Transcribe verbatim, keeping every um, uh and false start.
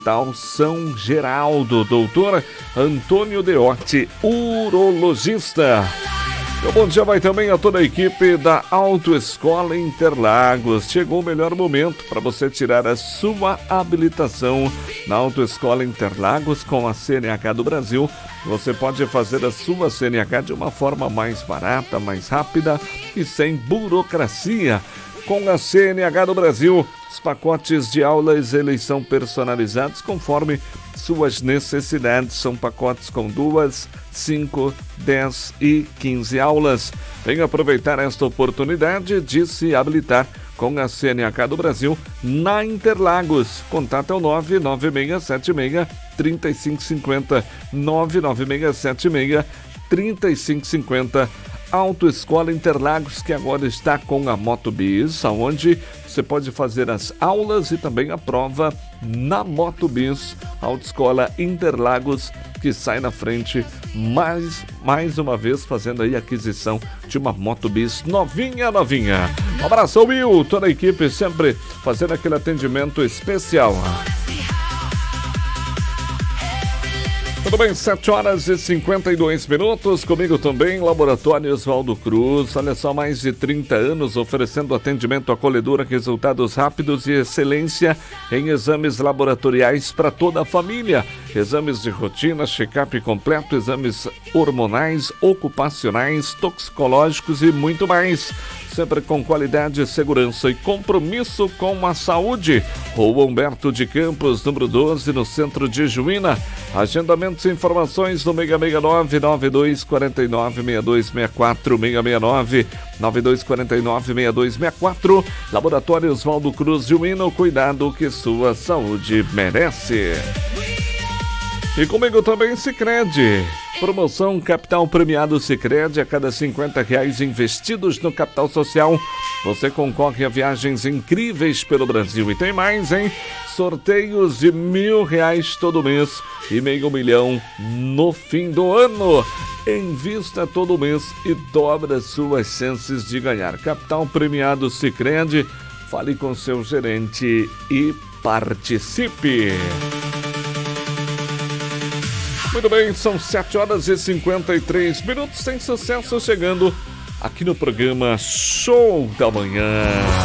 Hospital São Geraldo, doutor Antônio Deotti, urologista. Meu bom dia vai também a toda a equipe da Autoescola Interlagos. Chegou o melhor momento para você tirar a sua habilitação na Autoescola Interlagos com a C N H do Brasil. Você pode fazer a sua C N H de uma forma mais barata, mais rápida e sem burocracia. Com a C N H do Brasil, os pacotes de aulas eles são personalizados conforme suas necessidades. São pacotes com duas, cinco, dez e quinze aulas. Venha aproveitar esta oportunidade de se habilitar com a C N H do Brasil na Interlagos. Contato é o nove nove seis sete seis, três cinco cinco zero, nove nove seis sete seis, três cinco cinco zero. Autoescola Interlagos, que agora está com a Motobis, onde você pode fazer as aulas e também a prova na Motobis. Autoescola Interlagos, que sai na frente mais, mais uma vez fazendo aí a aquisição de uma Motobis novinha, novinha. Um abraço, Will, toda a equipe sempre fazendo aquele atendimento especial. Tudo bem, sete horas e cinquenta e dois minutos, comigo também, Laboratório Oswaldo Cruz. Olha só, mais de trinta anos oferecendo atendimento acolhedor, resultados rápidos e excelência em exames laboratoriais para toda a família. Exames de rotina, check-up completo, exames hormonais, ocupacionais, toxicológicos e muito mais. Sempre com qualidade, segurança e compromisso com a saúde. Rua Humberto de Campos, número doze, no centro de Juína. Agendamentos e informações no seis seis nove, nove dois quatro nove, seis dois seis quatro, seis seis nove, nove dois quatro nove, seis dois seis quatro. Laboratório Oswaldo Cruz Juína, o cuidado que sua saúde merece. E comigo também Sicredi. Promoção Capital Premiado Sicredi. A cada cinquenta reais investidos no Capital Social, você concorre a viagens incríveis pelo Brasil. E tem mais, hein? Sorteios de mil reais todo mês e meio milhão no fim do ano. Invista todo mês e dobra suas chances de ganhar. Capital Premiado Sicredi. Fale com seu gerente e participe. Muito bem, são sete horas e cinquenta e três minutos. Tem sucesso chegando aqui no programa Show da Manhã.